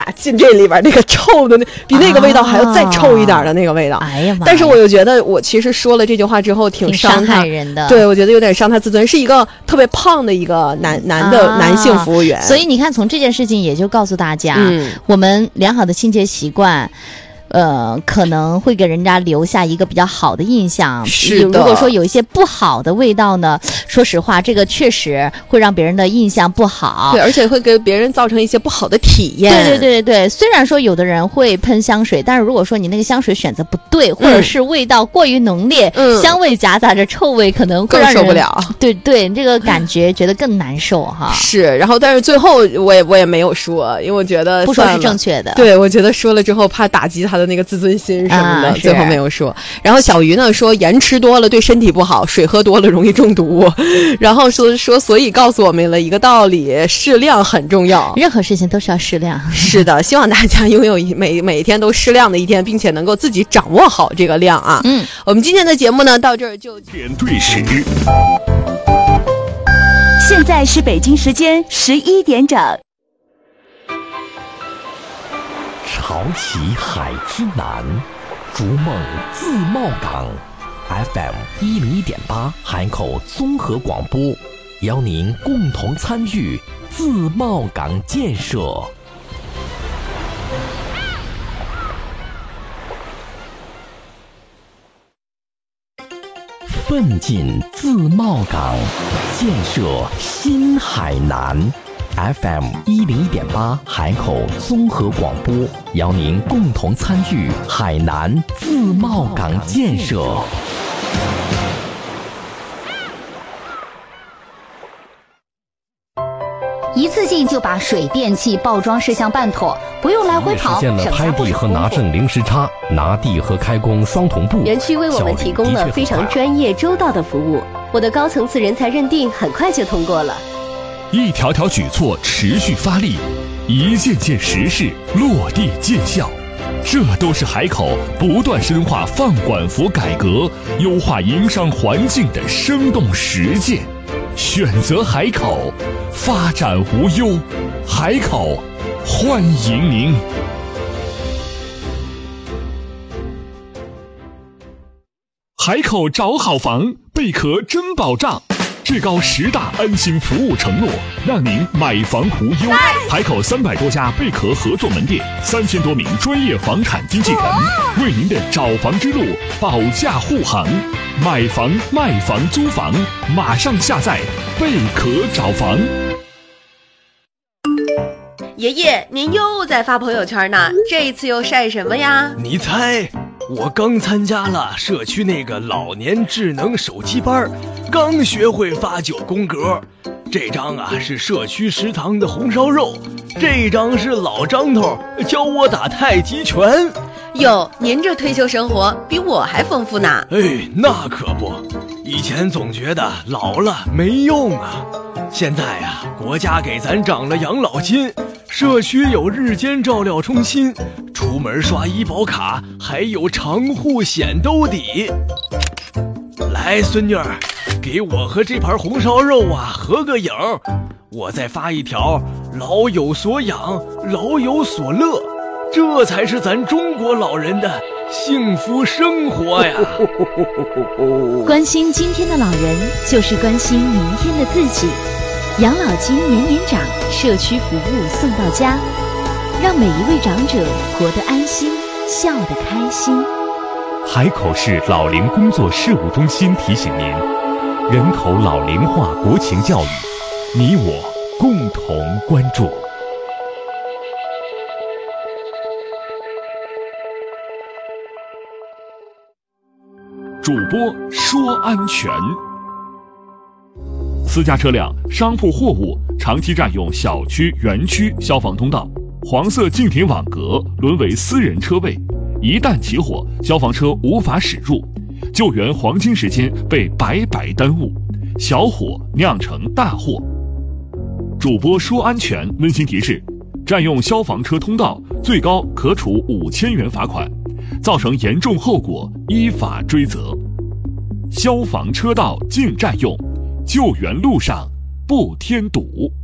进这里边那个臭的比那个味道还要再臭一点的那个味道。 哎呀妈！ 但是我又觉得我其实说了这句话之后挺伤害人的。 对，我觉得有点伤他自尊，是一个特别胖的一个男性服务员。 所以你看，从这件事情也就告诉大家，我们良好的清洁习惯。可能会给人家留下一个比较好的印象。 是的。 如果说有一些不好的味道呢，说实话，这个确实会让别人的印象不好。 对，而且会给别人造成一些不好的体验。 对。虽然说有的人会喷香水，但是如果说你那个香水选择不对，或者是味道过于浓烈，香味夹杂着臭味，可能会让人更受不了。 对，这个感觉觉得更难受哈。 是，然后但是最后我也没有说，因为我觉得不说是正确的。 对，我觉得说了之后怕打击他的那个自尊心什么的，最后没有说。然后小鱼呢说盐吃多了对身体不好，水喝多了容易中毒。然后说所以告诉我们了一个道理，适量很重要， 任何事情都是要适量。 是的，希望大家拥有每一天都适量的一天，并且能够自己掌握好这个量啊。我们今天的节目呢到这儿就点对时。 现在是北京时间11点整。 潮起海之南，逐梦自贸港。FM 101.8海口综合广播，邀您共同参与自贸港建设。奋进自贸港，建设新海南。FM 101.8海口综合广播，邀您共同参与海南自贸港建设。 一次性就把水电气报装事项办妥，不用来回跑， 实现了拍地和拿证零时差，拿地和开工双同步。 园区为我们提供了非常专业周到的服务，我的高层次人才认定很快就通过了。 一条条举措持续发力，一件件实事落地见效，这都是海口不断深化放管服改革、优化营商环境的生动实践。选择海口，发展无忧。海口，欢迎您。海口找好房，贝壳真保障。最高10大安心服务承诺，让您买房无忧。海口300多家贝壳合作门店，3000多名专业房产经纪人，为您的找房之路保驾护航。买房、卖房、租房，马上下载贝壳找房。 爷爷，您又在发朋友圈呢，这一次又晒什么呀？ 你猜，我刚参加了社区那个老年智能手机班，刚学会发9宫格。这张啊是社区食堂的红烧肉，这张是老张头教我打太极拳。 哟，您这退休生活比我还丰富呢。 哎，那可不，以前总觉得老了没用啊，现在呀，国家给咱涨了养老金，社区有日间照料中心，出门刷医保卡还有长户险兜底。来，孙女儿，给我和这盘红烧肉啊合个影，我再发一条老有所养，老有所乐，这才是咱中国老人的幸福生活呀。 关心今天的老人，就是关心明天的自己。养老金年年涨，社区服务送到家，让每一位长者活得安心，笑得开心。 海口市老龄工作事务中心提醒您，人口老龄化国情教育，你我共同关注。主播说安全。私家车辆、商铺货物长期占用小区、园区消防通道，黄色禁停网格沦为私人车位，一旦起火，消防车无法驶入，救援黄金时间被白白耽误，小火酿成大祸。主播说安全温馨提示：占用消防车通道，最高可处5000元罚款，造成严重后果依法追责。消防车道禁占用，救援路上不添堵。